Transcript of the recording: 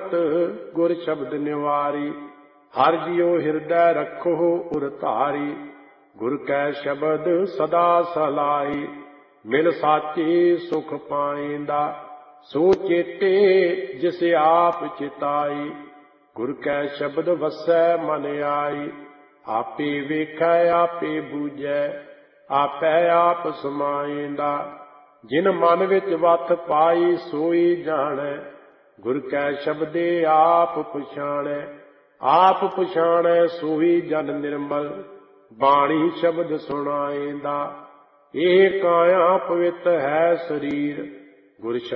ਅੰਮ੍ਰਿਤ ਗੁਰ ਸ਼ਬਦ ਨਿਵਾਰੀ। ਹਰ ਜਿਉ ਹਿਰਦੈ ਰੱਖੋ ਉਰ ਧਾਰੀ। ਗੁਰ ਕੈ ਸ਼ਬਦ ਸਦਾ ਸਲਾਈ। ਮਿਲ ਸਾਚੀ ਸੁਖ ਪਾਇੰਦਾ ਸੋ ਚੇਤੇ ਜਿਸ ਆਪ ਚਿਤਾਈ। ਗੁਰ ਕੈ ਸ਼ਬਦ ਵਸੈ ਮਨ ਆਈ। ਆਪੇ ਵੇਖੈ ਆਪੇ ਬੂਝੈ ਆਪੈ ਆਪ ਸਮਾਇੰਦਾ। ਜਿਨ ਮਨ ਵਿੱਚ ਵਤ ਪਾਈ ਸੋਈ ਜਾਣੈ। ਗੁਰ ਕੈ ਸ਼ਬਦੇ ਆਪ ਪਛਾਣੈ। ਆਪ ਪਛਾਣੈ ਸੋਈ ਜਨ ਨਿਰਮਲ। ਬਾਣੀ ਸ਼ਬਦ ਸੁਣਾਇੰਦਾ। ਇਹ ਕਾਇਆ ਪਵਿੱਤ ਹੈ ਸਰੀਰ। ਗੁਰ